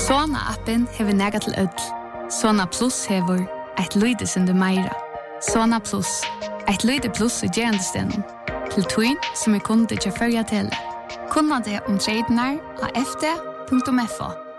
Sona-appen hever nega til ødel. Sona Plus hever et lydesende meira. Sona Plus, et lyde plus i gerandestenen. Til twin som kunde til førja til. Kunna det om tradenar av fd.fo.